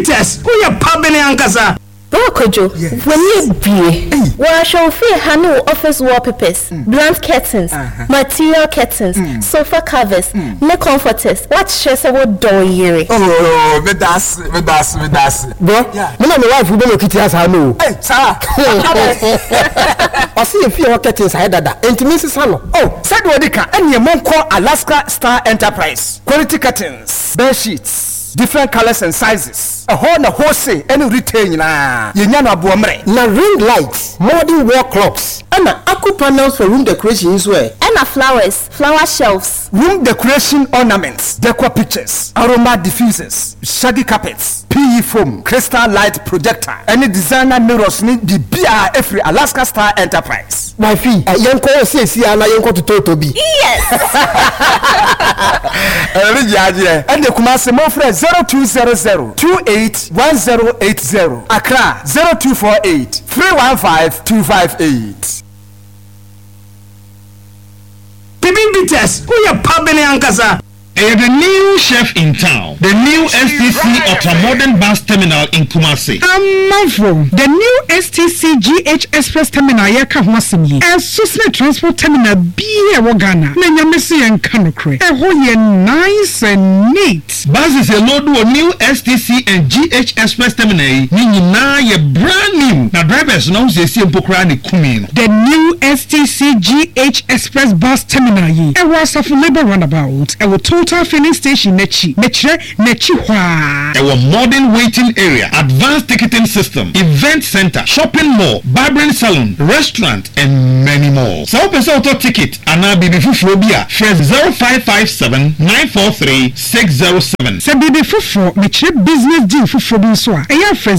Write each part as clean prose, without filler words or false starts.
Bitters, who ya pabene ankasa. Kojo, when you be, where I shall feel Hanu office wallpapers, blunt curtains, material curtains, sofa covers, neck comforters. What shares about door year? Oh, that's. Bro, my wife will be kitty as I know. Hey, sir. I see a few curtains I had that. Intimacy salon. Oh, said Wadika, and your mom call Alaska Star Enterprise. Quality curtains, bed sheets. Different colors and sizes. A wholesale any retail na. Yenyana buamre. Na ring lights, modern wall clocks. And aqua panels for room decoration as well. And flowers, flower shelves. Room decoration ornaments, decor pictures, aroma diffusers, shaggy carpets, PE foam, crystal light projector. Any designer mirrors need the BR every Alaska Star Enterprise. Wifey, yanko say ana yanko to Totobi. Yes. And the Kumasi more friends 0200-281080. Accra 0248-315-258. Bitters, who ya pabene ankasa. The new chef in town, the new STC Ultramodern Bus Terminal in Kumasi. The new STC GH Express Terminal yaka hwasemi. And Susne Transport Terminal be a Wagana. Nenya Messi and Kanokre. Nice and neat. Buses a load to a new STC and GH Express Terminal. Nini na ye brand new. Na drivers know they see Mpokrani Kumin. The new STC GH Express Bus Terminal ye. A was of labor runabout. A total filling station nechi hwa. Our modern waiting area, advanced ticketing system, event center, shopping mall, barbering salon, restaurant, and many more. So person auto ticket and now be Fufobia. First 0557-943-607. Se be Fufo meche business deal Fufobin soa. Eya for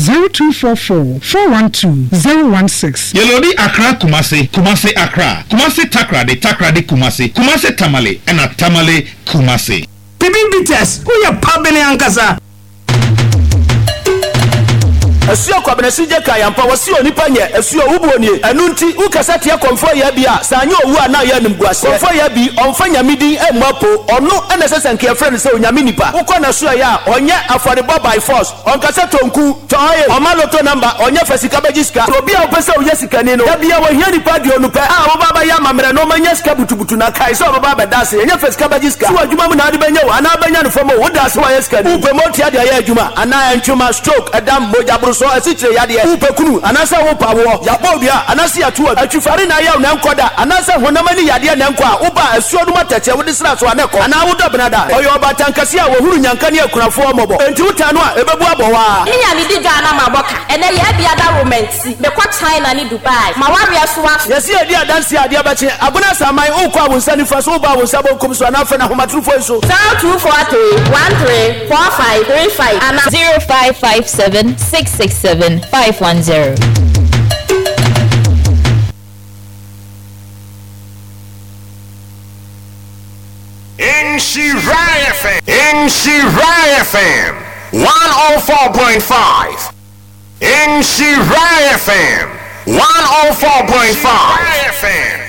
0244-412-016. Yelodi Accra Kumasi, Kumasi Accra, Kumasi Takra de Kumasi, Kumasi Tamale, and a Tamale Kumasi. Bitters, who ya pabene ankasa. Asio kwabenesi je kayampa wasio nipa nye asio ubuonie enunti ukasate konfo ya bia sanyo owu ana ya nimguase konfo ya bi onfanya midin emapo ono enesese nke friend se onyame nipa ukona so ya onye affordable by force onkasa tonku toye omaloto number onye fasika bagiska obi a opese oye sikani no ya bia wo hia nipa di onupe a wo baba ya mamre no manya sika butubutu na kai so baba bedase enye fasika bagiska so adwuma mu na ade benya wo ana benya no fomo wo dase wa yesikani upromote ya ya adwuma ana entwuma stroke adam bojabru so asitre yade upekunu anasa wo pawo ya bobia anasa ya tuwa atwufare na ya na nkoda anasa honamani yade na nkwa uba asuo dum atache wo disra so aneko ana wo dobnada oyo obatankase a wo huru nyankane akunafo mobo enti utano a ebebu abowa nya mi di dwana maboka ene ya bia da romancy be kwa China ni Dubai mawaria so wa yesi edi adansi ade abache abuna saman ukwa wonsani faso uba wonsabo komso anafa na homatrufo eso 0243134535 and 0557-667-510. In Shirai FM 104.5. In Shirai FM 104.5.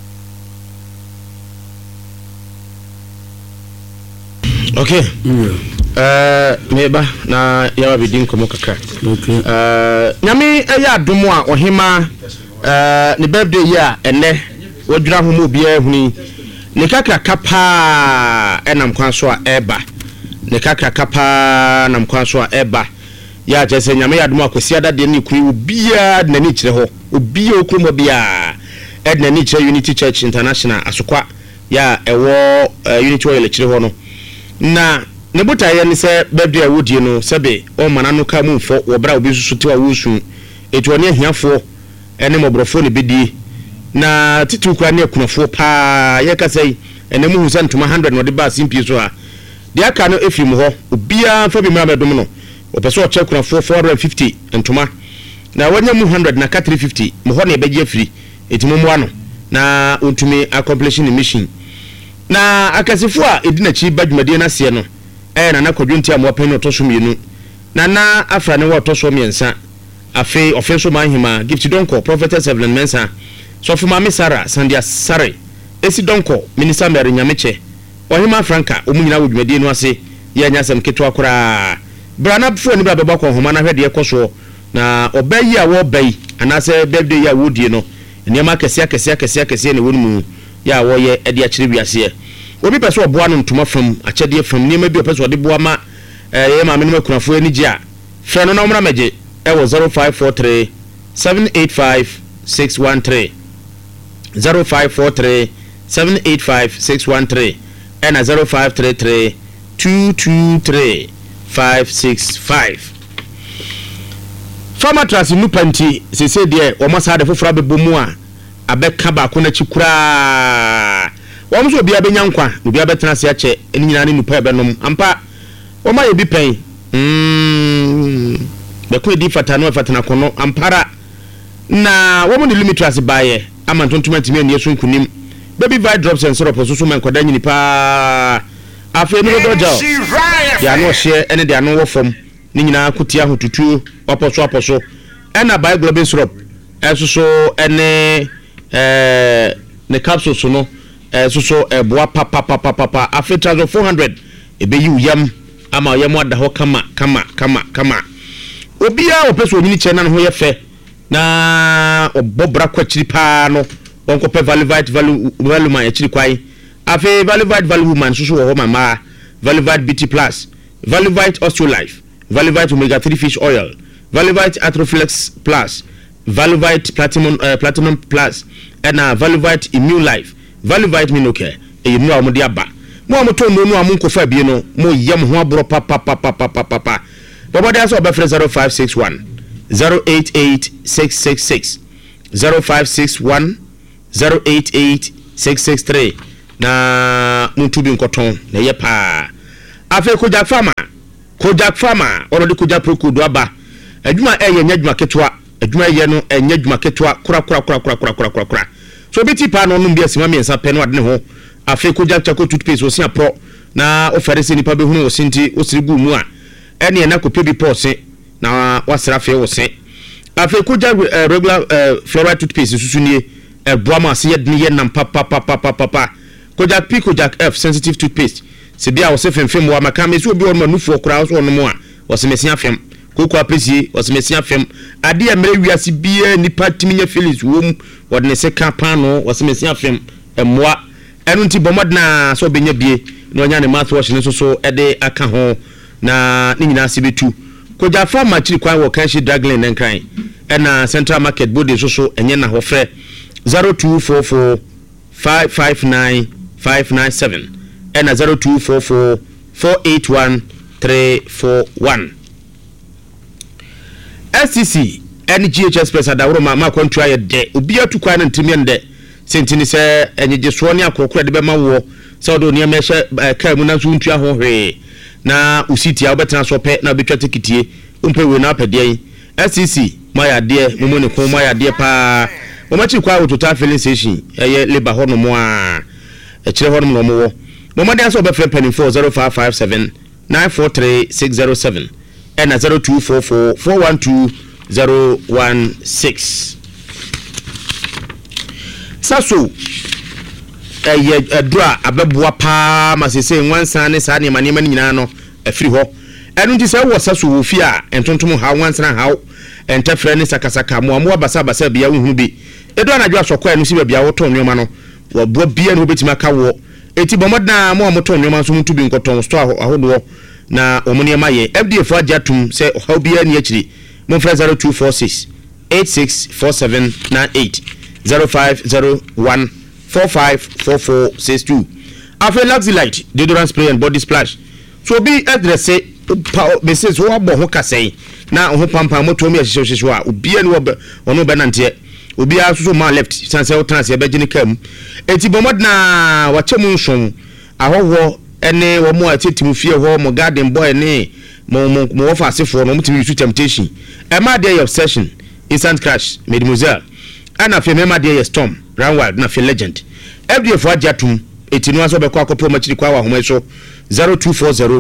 Okay. Meba na yawa bidin komo kakra. Okay. Nyame eya adomo a ohima ne birthday ya ene wodwira homo bia huni ne kakra kapa enam kwan so a eba. Ne kakra kapa nam kwan so a eba. Ya jese nyame ya adomo akosi adade ne kuri obia na ni kire ho. Obia okromo bia edna ni kire Unity Church International asokwa ya ewo Unity Oil kire ho no. Na ne buta ye ne se birthday awodie no sebe o mana no ka mu mfo wo bra obi susu te wa wusu etu oni ahiafo ene mobrofo ne bedi na titu kwa ne akunafo pa ye ka sei ene mu husan tuma 100 no de ba simpi so a de aka no efim ho obia fa bi mra bedom no opeso o check kunafo 450 ntuma na wanya mu 100 na ka 350 mo ho na ebeje afiri etimu mo ano na ontumi accomplishing the mission na akasifo a edina chi badwumade na se no na na kwadwonti am wapen no toso mienu na afra ne wo toso miensa afi ofenso manhima gift donko prophetess Evelyn Mensa so fuma misara sandia sare esi donko minister Mary Nyameche ohima Franka omunyina wodwumade no ase ye nyasem keto akora brana fo ni bra beba ko homa na hwede ekoso na obayi a wo bayi anase birthday ya wodie no niam kese ne wonu ya wo ye ede a kire wiase obi pese oboa no ntoma fam akyede fam niam bi pese ode boa ma ye ma me no kunafo ani gye a fe no na omra meje e wo 0543 785 613 0543 785 613 and 0533 223 565 Farmer Trust nu panti se se de o masa de fofora bebo mu a abeka ba ko na chikura wo mso bia benya nkwa bia betena se ache eni nyina ne nupa ebenom ampa o ma ye bi pen be ko di fatano fatana kono ampara na wo mo ni limit trust baye ama tontomanti me ne so nkunim baby vi drops and syrup so man kwada nyini pa afa emi do jo ya no hye ene de ano wo fom ni nyina kutia hotutu aposo ena by global syrup so ene ne capsule so no so boa papa afa 400 ebe yi yam ama yam ada ho kama obia opeso nyini che na ho ye fe na obobra kwachiri pa no onko pe value man achiri kwai afi value woman so wo mama value BT plus value osteolife value omega 3 fish oil value atroflex plus value platinum plus and value immune life value minocare e mu amudi aba mo amoto no amunko fa bie no mo yam ho abro papa baba dey so be 0561 088666 0561 088663 na mutubi nkoton na ye pa afi Kojak farmer ono de Kojak prokudo aba adwuma eye nya adwuma ketwa adwuma ye no enya adwuma ketwa kura so biti pa no num bia sima miensa pe no ade ne ho afi Kojak chako toothpaste osia pro na ofere se nipa be hunu osinti osirigu mu a ene na kope bi pose na wasra fe wose afi Kojak regular fluoride toothpaste susunie Brahma see ye nam papa Kojak P Kojak F sensitive toothpaste se bia wo se femfem wa maka me so obi on manufo kura so on mo a wo se mesia fem koko apesi wo se mesia fem ade a mere wiase bia nipa timinya feelings wom wo de ne se ka pan no wo se mesia fem emwa enu nti bomodna so benya bie no nya ne mouthwash ne so ede aka ho na ni nyina se betu Kojak farm achiri kwan wo kan shi dragline nkran ena central market body so enye na ho frɛ 0244 559 597 and 0244 481 341 SCC NGH Express adawro ma kontua ye de obi atukwa na ntimi de sentini se enyeje so ne akokora de be ma wo se odo ne ma hye ka mu na so ntua ho hwe na usiti a obetena so pe na obetwa tikitie umpe we na apede SCC ma ya de momo ne ko ma ya de pa momachi kwa total filling station eye labor ho no mo a kire ho no mo wo momade aso be frɛ penny 40557 943607 and 0244 412 016 saso dura abeboa pa masese nwansan ne sa ne manema nyina no afiri ho enu nti se wo saso wo fi a entontom ha nwansan ha entafre ne sakasaka mo basa bia wo bi edo anadwo asokwa enu si bia wo to nwoma no wo bo bia no betima ka wo eti bomodna mo to nwoma so mutu bi nkoton store ahodo na omuni ma ye FDF ajatum se how bia ni akiri mo fra 0246 864798 0501 454462 afi Luxilite deodorant spray and body splash so be address say message wo abo ho kasei na ho pampa moto mi ahyehyehyewa obi ani ono be nante obi aso ma left sanse o trans ye be gini kam eti bomodna wachemu nson ahoho ene wo mo atetimu fie ho mo garden boy ne mo ofa asefo no mutimi su temptation e ma dey obsession instant crash mademoiselle ana fe me ma dey storm Runwild na fe legend FDF ajatum eti no aso be kwa akopro machiri kwa wa homa so 0240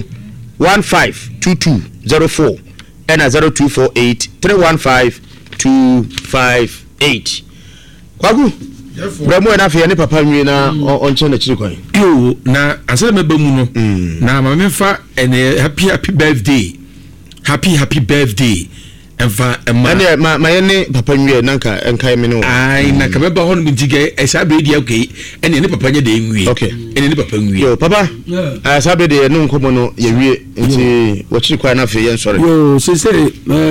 152204 and 0248 315 258 kwagu bramo na fe ne papa nwi na onche na chiri kwan yo na asele meba mu no na ma me fa ene happy birthday happy birthday emfa ema ene ma yene papa nwie nanka enka me no ai na ka beba ho no ntige esa birthday okay ene ne papa nya de nwie okay ene ne papa nwie yo papa esa birthday no nkomo no ye wie nti wochi kwa na fe yen sori yo se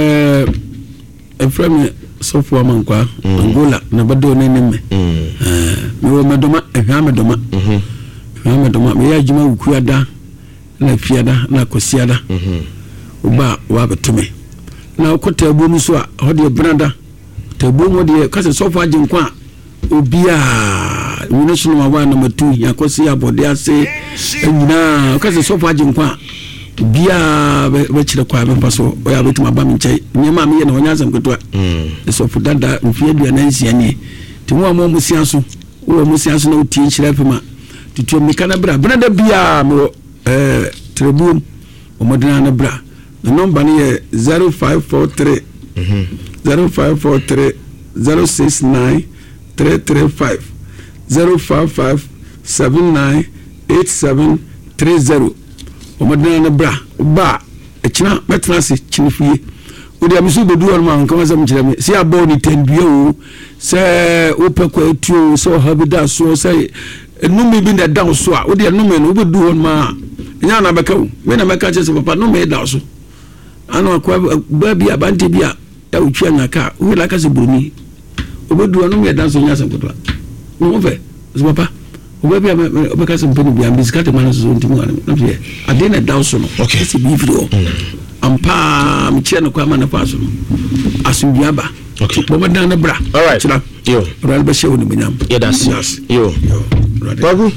Efrem sofu amankwa Angola na bado ne me me wo medoma ehwa medoma me ya jima ukuada na fiada na kosiada uba wa betume na okota ebu mu so a hode branda tabu mo de kase sofu aginkwa obia wona sunu ma wa na matu ya kosi abode ase nyina kase sofu aginkwa bia be chire kwa be paso o ya betima ba minche nyema me ye na onya asem keto so fudada mfie dua na nsia ni ti mo mo musia so na utie chire pema tituo mikana bra da bia me trebum o modena na bra the number ni 0543 0543 069 335 055 79 8730 omadana na bra ba echina metrasi chinifie odi amisu bedu on ma nkan asem kire me si abo ni tenbio se opekwa etuo so habida so se enumi bi na down so a odi enumi no bedu on ma nya na beka wo me na meka chese papa no me da so ana kwa ba bia bante bia ya utwa nyaka wo la ka se buruni obedu on me da so nya asem kotwa no fe so papa obebi obeka se mpeni bia bisikate mana so ntimi wana na bia ade na down so no okay se bi video ampa mchia no kwa mana paso no asubia ba okay bo madan na bra all right yo ral ba shewu ni benyam yeah that's yo bagu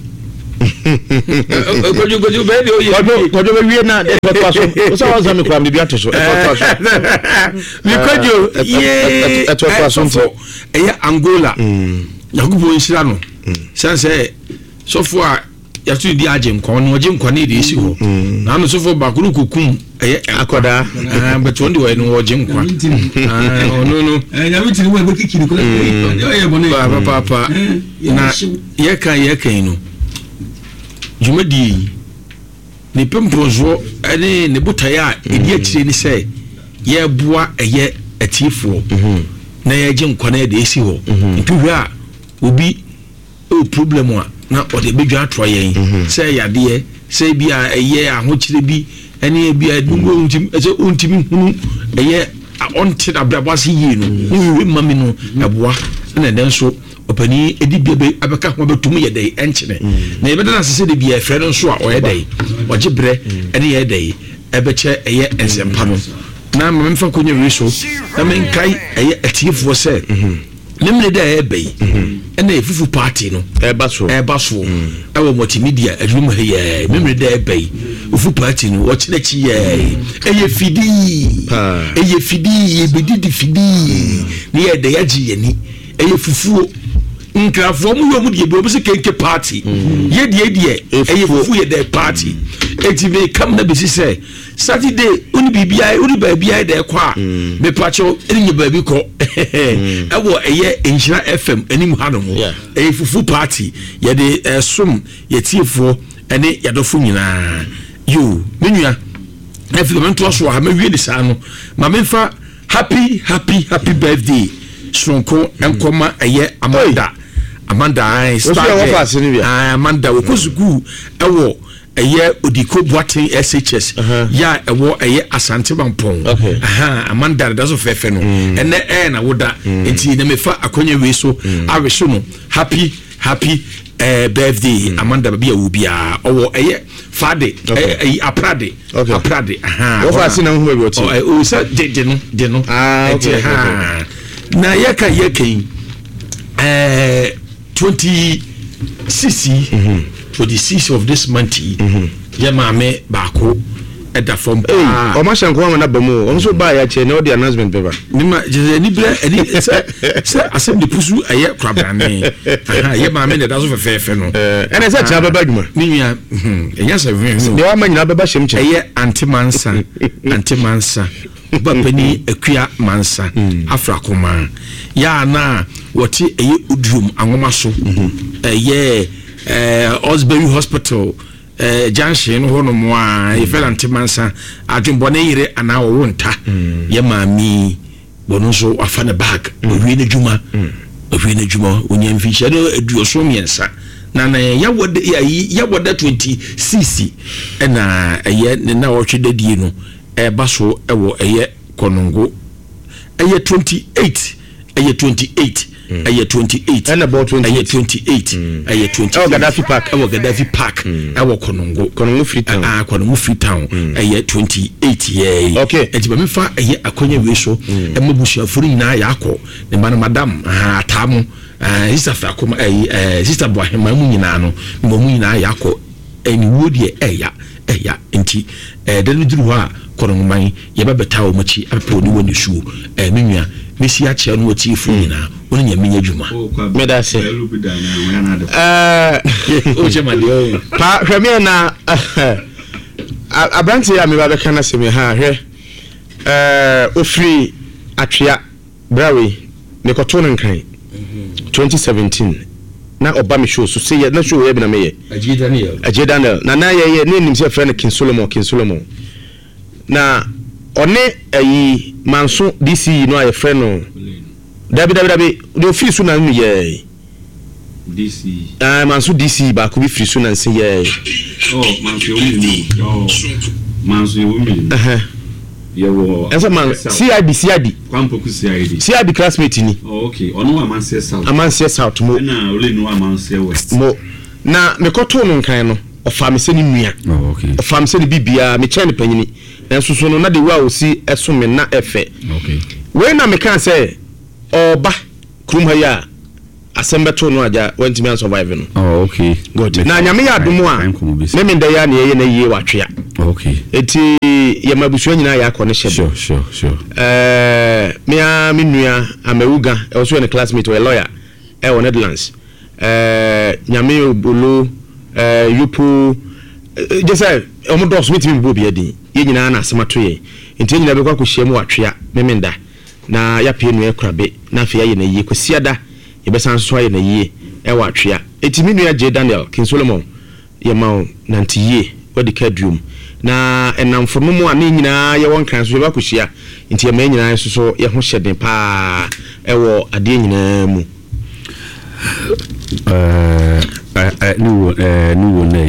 goju baby o ye goju be wie na e to so o sa wa zami kwa bibia to so e to so mi kojo ye e to so mfo e Angola yakubo nshira no sanse sofo a yatu di ajenkwa no ajenkwa ne de esi ho na no sofo ba kuru kukum akoda but won de we no ajenkwa no ya mi tiri we be kikiri ko ye bone papa na ye kan no jumadi ni pempozo ene ne butaya edi akire ni se ye boa eye atifo na ye ajenkwa na de esi ho ntuhwe a obi o problem a na o de bedwa atro yen say yade say bia eye ahochire bi ene bia dungo untimi hunu eye onti da brabasi yi no nwi mami no eboa na den so opani edi bia abeka ho betum ye dai enchene na ye beda na sese de bia efre no so a o ye dai ogibre ene ye dai ebeche eye ensempa no na memfa konye reso na menkai eye atifo se memle da ebei ena efufu party no eba so ewo multimedia adwum heye memle da ebei ufu party no wochinechi ye eye fidi bedidi fidi ni ye de yaji yeni eye fufu nkrafo mu yo mu de bo se kenke party ye de eye fufu ye de party eti be kam na be se Saturday uni bibia uni babia de kwa me pacho eni baby ko ewo eye Enhira FM enim hanom eye fufu party ye de som ye tiefo ene yadofo nyina yo menua na fi me to so ha me wie de sa no ma me fa happy birthday sonko enkoma eye Amanda Amanda wokozugu ewo eye odiko boatin SHS ya ewo eye Asante Bampon Amanda dazo fefe no ene na woda enti na mefa akonye we so awe so no happy birthday Amanda bia ubia owo eye fade aprade wo fa si na hu be oti o sa de no na yekan 26 of this month ya mame bako eda from o ma shanko na bamu o so ba ya che na o di announcement paper nima je ni bre eni se asem de pusu aye krabane ya mame ne da so fefe no ene se cha baba dwuma ni nua enya se de wa ma nyina baba shem che aye antimansa ba pani akua mansa afrakoma ya na woti eye udrum anwoma so eye Osbury Hospital junction ho no mo a e fela ntemansa adwumbo na yire ana wo nta ye maami bono so afa ne bag owie ne dwuma onya mfisha do eduoso miensa na ya woda 20 cc na eye na wo twedadie no e ba so ewo eye konongo eye 28 eye 28 and about 28 eye 28 eye 20 Gaddafi Park ewo konongo free town eye 28 ye okay etiba me fa eye akonya we so e mabusu afuri nyina ya akọ ne ma madam atamu sister fa akoma sister boahema mu nyina no mo mu nyina ya akọ eni wodie eya enti denu duru ha konongoman ye ba betawo machi apo ni woni su menua mesi a chia no wati fu nyina woni nya menya dwuma meda se o chema de pa hweme na abranti ya me ba beka na se me ha hwe ofri atwea brawe me koto no nkan 2017 na oba me show so say na show ye bi na me ye Aji Daniel na ye ne nim se friend King Solomon na one ayi manso DC no aye friend no dabi do free so na me ye DC manso DC ba ko bi free so na nse ye manso yo mi yewo esa man CID kwampoku CID classmate ni okay ono Amanse South mo na ole no Amanse West mo na me koto no nkan no ofa me se ni nua okay ofa me se ni bibia me kyan panyini enso so no na de wa osi eso me na efe okay we na me kan say oba krum ha ya asembeto no aja went me survive no okay good na nyame ya adomo a me nda ya na ye na ye watwea okay eti ye mabusu nyina ya akọ ne hye sure me nua amewuga e also a classmate or a lawyer e Netherlands nyame obolo yupu just say omodos meet me bobi adin ye nyina na asemato ye enti nyina be kwa hye mu watwea me nda na ya pie nu ekrabe na afia ye na ye kwasiada ye besan so ye na ye e watwea eti me nua Aji Daniel King Solomon ye mawo nantiye wadi kadrum na enamfono mu ane nyina ye won kan so ye ba kuhia enti ye ma nyina so ye ho hyeden pa ewo ade nyina mu nuwo na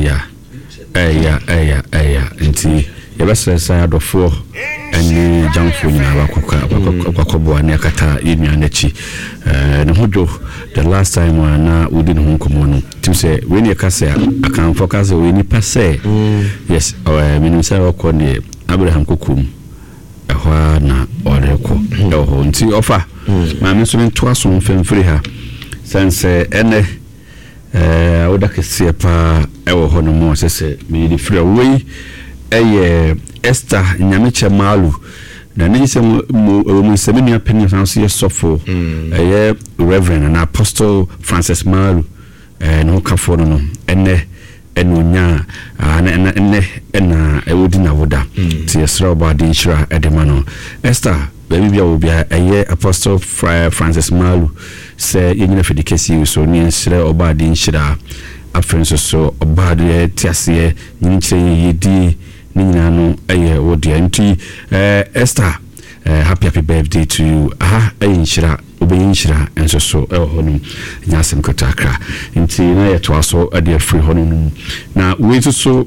ya enti ye besesa adofo eni jamfo nyina bakwakobo na kata yenya nachi ne hojo the last time na udi no nkomo no tim se we ne kasa akan focus we ni pase yes minim se okọ ne Abraham Kokum ehwa na oreko eho nti ofa ma me so nto aso mfemfiri ha sense ene oda kese pa ewo ho no mo sese me di free we eye Esther Nyameche Malu na ne se mo se me apeni sanso ye sofo eye Reverend and Apostle Francis Malu no kafo no ene enonya ena ewodi na woda ti esra obade nshira edemano Esther baby bia obia eye Apostle Francis Malu se yenyina fedikesi so ni nsira obade nshira afenso so obade tiase nyinche yedi ninyina no eye wodia nti Esther happy birthday to you nshira obeyinshira enso so honum nyasem kotakra nti na yeto aso ade free honum na we so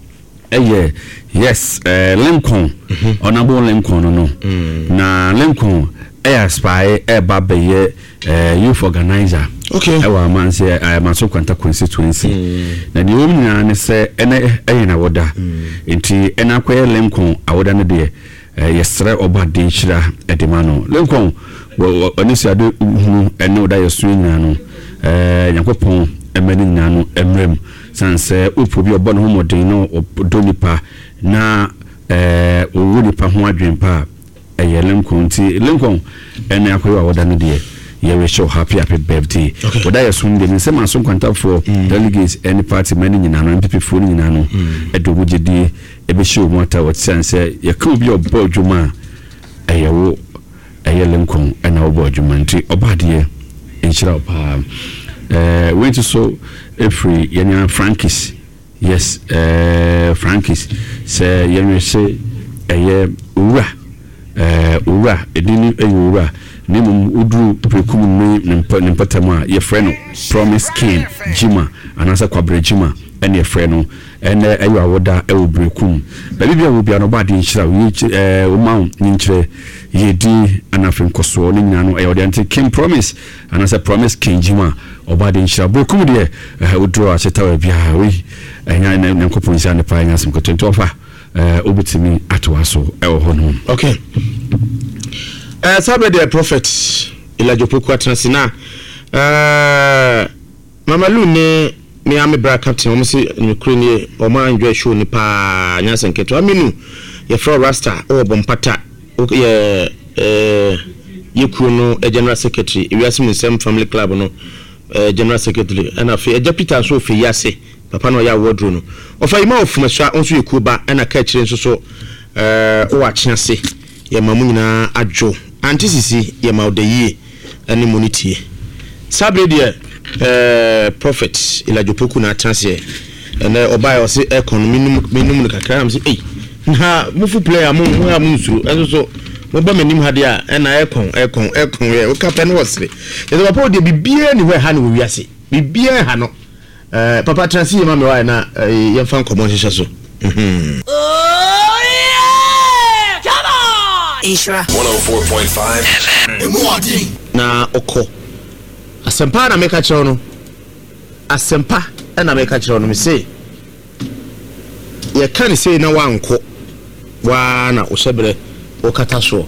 yes Lincoln honorable Lincoln no na Lincoln aspire babaye youth organizer okay ewa manse manso kwanta constituency na de omnya ne se ene na woda nti ena kwaye Lincoln awoda ne de yesre obade nshira edemano Lincoln onisi ade hu ene oda yesu nyano yakopon emeni nyano emrem sanse upobi obo no modin no donipa na owunipa ho adwempa Lincoln ti Lincoln ene akoyo awoda ne de ye wish you happy birthday oda yesu nde ne se manso kwanta for delegates any party many nyano MPP for nyano edomu gedi ebe show mota what sense ye ka obi obo adwuma ayewo Lincoln ena obo adwuma nti obade inshira pa went so every yenya Frankis yes Frankis say you say ura edini ura nemu udru prekumu ne mpatama ye freno Promise King Jima anasa kwabre Jima ene ye freno ene ayo awoda e obrekum baby bia wo bia no ba de nchira wo ma nchire yedi anafem koso ne nyina no e ode anti King Promise anasa Promise King Jima oba de nchira brekum de udru a chetawa bia we enya ne nkopon sia ne pa nya sem ko 20 ofa obitimi atwaso e wo hono okay sabe the prophet Elijah Opoku atrasina Mama Lu ne me ame bra captain o se nyukuri o ma enjoy show ni pa nyansen keto aminu ye fro rasta o bompata ye kuno general secretary Ewiasim Nsem family club no general secretary and afi Peter so fi yase papa no ya wodro no ofa ima ofumasua onso ye kuba na ka kire nso so o achiase ye mamu nyina adwo antisisi ye mawdayi ani monity sabre de prophet Elijah Opoku na transe and obai o se economy minimum kakra am se na mufu player mo nsuru enso so mo ba manim hade a na ekon we o kapten wasre ye papa de bibia ni we ha na we wiase bibia ha no papa transe ye ma me wa na ye fan komon hye so Isra 104.5 FM. Na oko asempa na meka kire no asempa na meka kire no me say ye kan say na wanko wa na ohyebre o kata so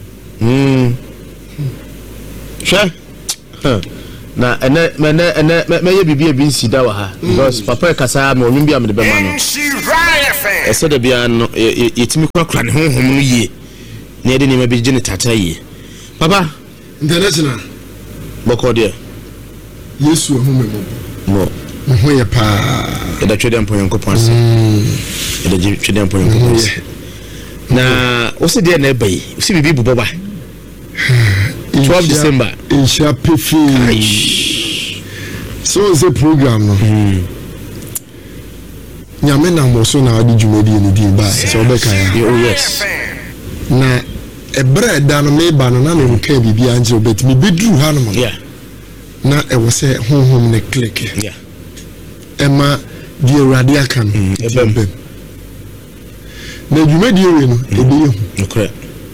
hwe na me ye bibia bi nsida wa ha because papa kasa ma onum bia me de be ma no e se de bia no yetimi kwakura ne honhom no yie ne de ne ma bi gine tata yie papa international boko de Yesu ehumemo no ho ye pa e da twede ampo yanko ponse e da twede ampo yanko ponse na o se de na bai o se bibi bubo ba 12 December insha pefi so the program no nyame na mo so na adi jumedi ni di ba so be kan ya oh yes na ebre da no me ba no na me ka bibi anje obetimi bedru ha no yeah na e wo se honhom ne click yeah ema di radia kan ebem na jumedi we no ebi okay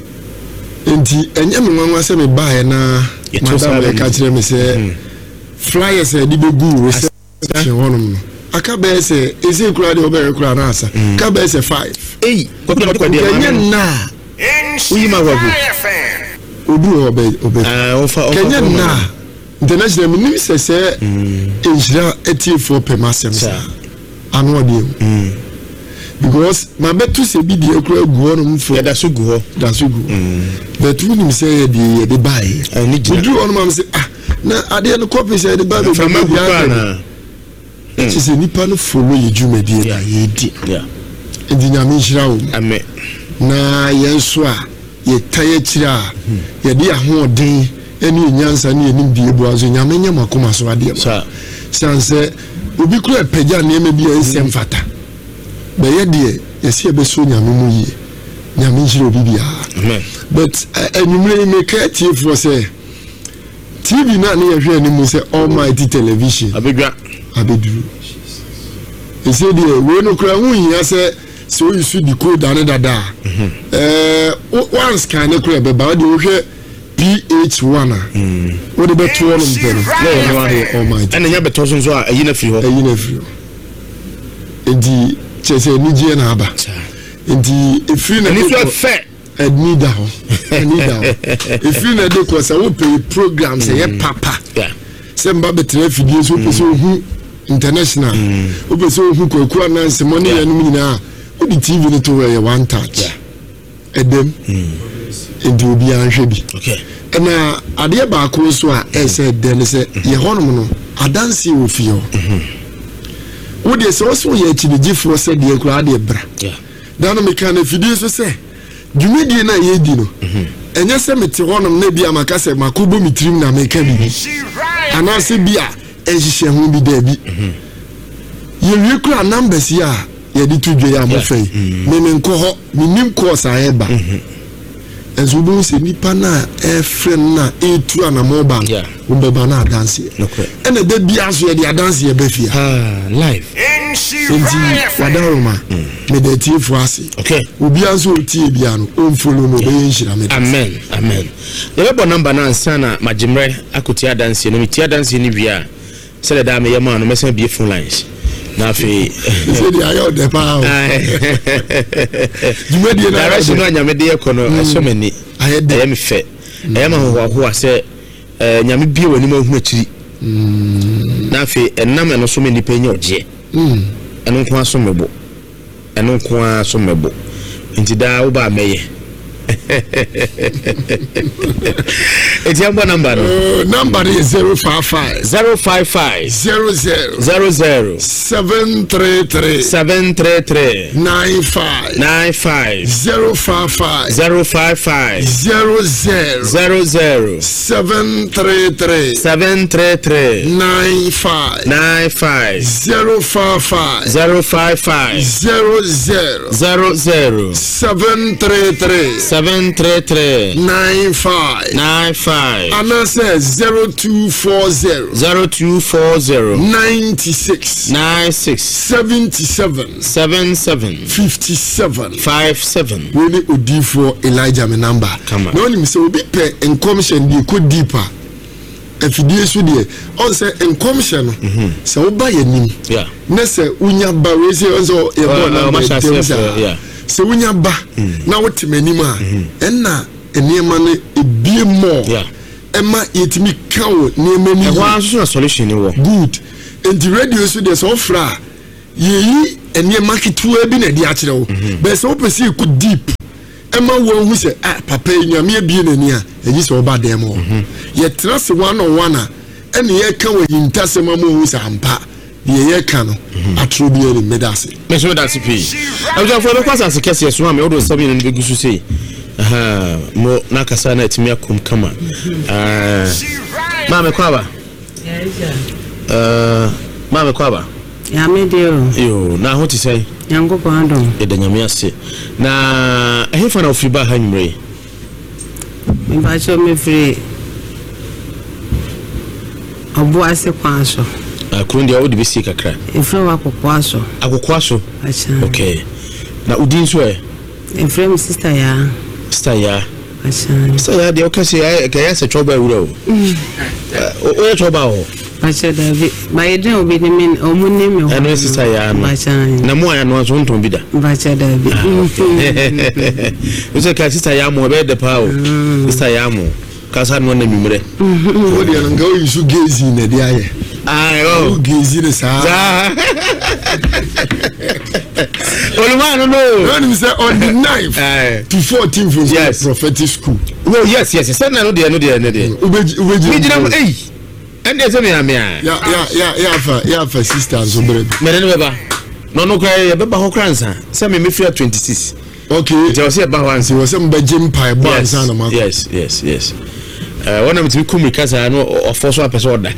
enti enye me nwanwa se me ba he na madam e ka kire me se flyers e di begu reception honum no aka be se ezi kura de obe kura na asa ka be se 5 ko ko de na uyi ma wabu obu obe kenya na international minim se enjira etifo pemasem sa anu ode because my betu se bi de ekura gu onum fo da so gu ho but we nim say de buy we do on am say na ade no copy say de buy be na it is nipa no follow ye jumedie na ye di ndi nyame nhira wo amen na yenso a ye taye kira ye de ahoden eni nyansa ne enim die bu azo nyame nya makoma so ade ma sanse obi kura pagya ne me bia ensem fata be ye de yesi ebe so nyame mu yi nyame nhira obi bia amen but enyumre me ka tie for say TV na ne ye hwe ni mu say Almighty Television abedwa abeduru ese de we no kura hu yin ase so you should decode and dada once can e kura be ba de wo hwe PH1 what about two of them no Almighty and nya beto so a yi na firi ho enti chese ni je na aba enti ifiri na ni so fe admida ho if you na de ko say we pay programs e papa se mba betre fidie so pe so hu international we pe so hu ko ananse money ya num nyina o di TV ni to we one touch edem enti obi anhwe bi okay na ade ba ko so a e se den se ye honum no adansi wo fio wo de so so ye chibigifo se de kura ade bra dan me kan fidie so se jumedi na ye di no enye se mete honum na bia maka se makobo mitrim na meka bi anase bia ehihye ho bi da bi Ye kura numbers ya di to dwe ya mo fei. Me nko ho, me nim course ayeba. Enso bo se nipa na friend na etu anamoba. Wo beba na dance. Ene de bia so ye di dance ye be fia. Live. Inti wadaroma. Me de tie fu ase. Okay. Obi anso tie bia no on follow no be nshira me. Amen. Amen. Ye be number na ansa na Majimre akotia dance no me tia dance ni bia. Se da me ye ma no me san bie phone lines. Na fe se di ayo de pa. Jumedi na direction anya me de ekono asomani. Ayede me fe. E ma ho ase nyame bie wani ma hu akiri. Na fe enam eno so me ni penye oje. Eno nko aso mebo. Eno nko aso mebo. Nti da wo ba meye. It's your number. Number is 055 055 00 733 733 95 95 055 055 00 733 733 95 95 055 055 00 733 733 95 95 and I says 0240 96 96 77 57 really odi for Elijah me number no only say obi pe en commission di ko deeper afidie so de on say en commission say oba yanim na say unya ba we say onzo e bo na se wunya ba na wotimanim a enna eniema no ebie mo ema yetimi kawo niema ni wa so solution ni wo good and the radio so there's offer yi eniema kitu abi na di akire wo be se opesi ku deep ema wo hu se papa enyame ebie nani a eyi se oba dem wo ye trust one on one a ene ye ka wo yintasema mo hu se ampa ye kano atrobi eri medase me so that pi abuja for because as kese so am e do sabi no begusu sei mo nakasa na etimi akom kama ma me kwaba ma me kwaba ya me dio yo na ho ti sei yango ko ando e da nyame ase na ehefa na ofiba ha nwure me ba cho me free obu ase kwanso akundi ya odi bisi kakra efrem akokwaso acha okay na udin so efrem sister ya acha sister ya de okase ya ka ya se choba ewuro o ya choba o acha David my dream obi ni men omunne me eno sister ya na mo ya no so nton bida acha David o se ka sister ya mo be de pa o sister ya mo kasa no na mimre o de nga o yusu gezi na de aye oh gezi de sa Olumano no when we say on the 9th to 14th for prophetic school no yes say na no de ubeji and there's me ya fa sisters so bread me ne beba no kwa ya beba ho kransa say me feel 26 okay je say ba wansi we say mbe jim pie bo ansa na ma yes one am to come kasa no ofoso apeso oda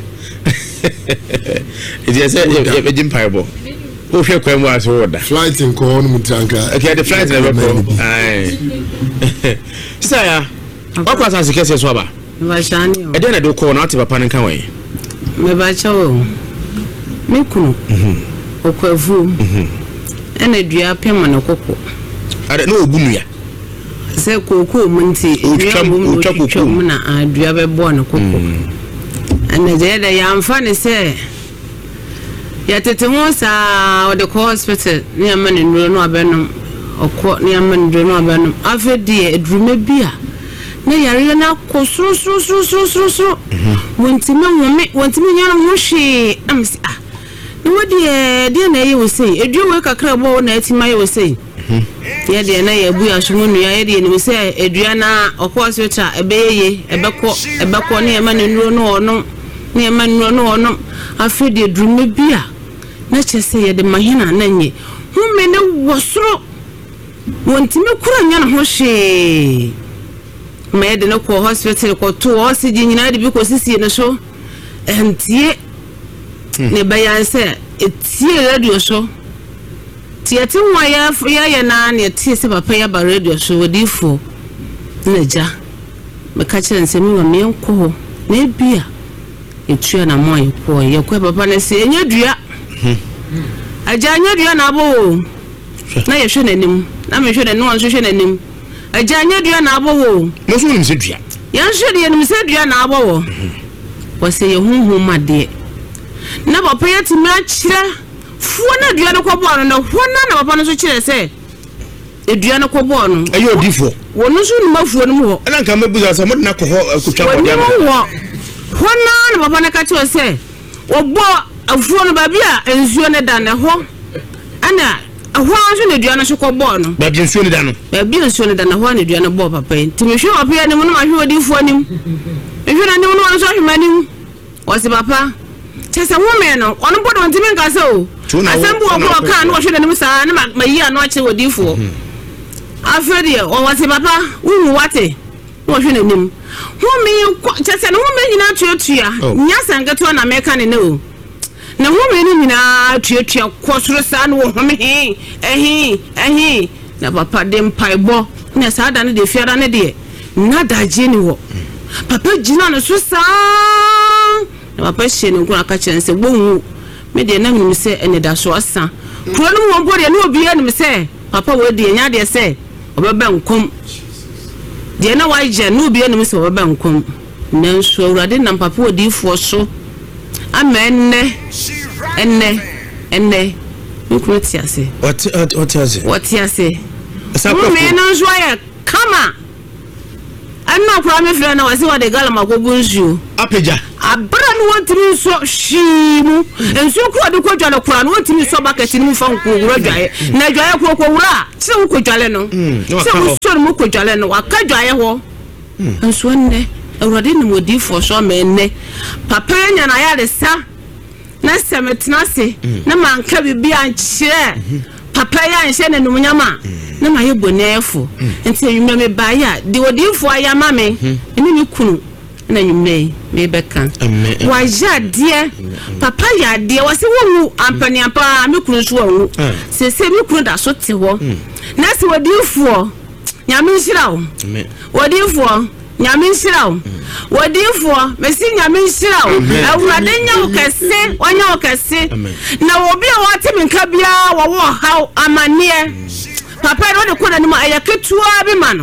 it is a jim pie bo o hwe kwa mu aso oda flight in ko no mutranka okay the flight never go ai sisa ya okwa san sikese so aba ba shani o e dey na do ko na ati papa nkan we me ba chawo me kunu okwavu ena dua pema na kokko ada no ogunu ya se kokko munti otwa mu na adua be bo na kokko ena je da ya amfa ne se ya tete ho sa o de hospital ni amane nuro no abenum okọ ni amane nuro no abenum afedi edrume bia na yare na ko suru wontime nyana ho hwe amsi ni wodi de na ye wosei edu we kakra bo na atima ye wosei ye de na ye bu ashomu nu ya ye de ni se edua na okọ hospital ebeyeye ebekọ ni amane nuro no ono ni amane nuro no ono afedi edrume bia na chese ye de mahina na nye hume ne wosoro wontime kura nyana ho hwe me de no ko hospital ko to oxygen nyina de bi ko sisi no so entie ne bayan se etie radio so tiete ho ya na na etie se papa ya ba radio so odifo na ja me ka kire nse mi wa me enko na bia etua na mo ayeko ye kwa papa na se enya dua aja enya dua na abo na ye hwe nanim na me hwe na no nso hwe nanim aja enya dua na abo wo mo so nim se dua ya hwe de nim se dua na abo wo wo se ye hunhu made na papa ya ti ma kire fuo na dua no kobo no na hona na papa no so kire se edua no kobo no ayo odifo wo no so nim afuo no ho ana nka mabuza sa mo na ko ho kutwa ko dia hona na papa na ka kire se obo afuo no ba bia ensuo ne da ne ho ana ahwa so ne dua no so kobo no ba bia ensuo ne da no ba bia ensuo ne da na ho ne dua no bo papa nti me hwe papa ya ne mo no ma hwe odifo anim me hwe na ne mo no so hwe manim wo se papa chese women no ono bodo ntimi nka se o asembu obo ka no hwe nanim sa na ma yi ano ache odifo afedi o wo se papa wu wate wo hwe nanim humi chese no humi nyina tuatua nya sangato na meka ne o na humi ni nyina tuatua kwosoro sa no humi ehi na papa dem paibo na sa da ne de fiara ne de na da je ni wo papa jina no so sa na papa hye ne nkura ka chense bonwu me de na nim se ene da so asa kuro no wo bode na obi anim se papa we de nya de se obeba nkom de na wa je na obi anim se obeba nkom nanso awurade na papa odifo so amenne enne nkuro ti ase what ase me no so ya kama anna kwa me fira na wase wa de gala makogu nsu apeja abra no wantimi so shimu ensu kro de kodwale kura no wantimi so bucket ni fa nkogura dwaye na dwaye kokowura se wo kodwale no se wo so mo kodwale no waka dwaye ho ensu nne awurade ni modifo so me nne papa nya na ya de sa na semetna se na manka bibia nkyere papa ya nhyɛ na numunyama na ma ye bonefo enti enwuma me ba ya de odifo aya ma me eni mi kunu na enwuma me beka wa ja de papa ya de wase wo ampani apa me kunu so wo se me kunu da so te wo na se odifo nyame nhira wo odifo nyame nhira wo odifo mesi nyame nhira wo awurade nya wo kese wanya wo kese na obi a wate minka bia wo haw amane papa no de kona ni ma ayaketua bi ma no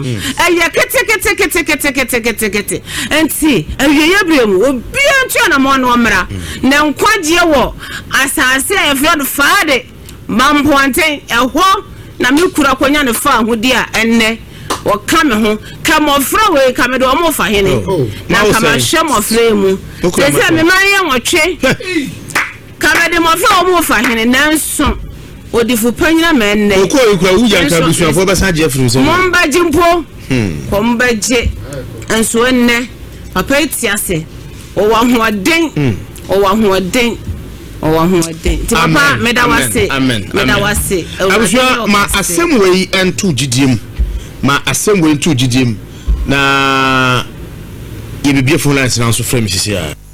ayakete enti awiye brem obi antua na mo no mra na nkwaje wo asase efred faade mampoanten eho na mekura konya ne fa ahudi a enne o kame ho kamofra we kame do mo fa hene na kama hwemofra mu se me man ye nwotwe kame de mo fa mo fa hene nanso odifu panyina menne ko wuja nka bisuafo basa je furu so momba jimpo komba je enso enne papa etiase o wa hoden ti papa medawase abusua ma asem entu gidiem ma asem entu gidiem na ye bibie phone lines na so frame sisi a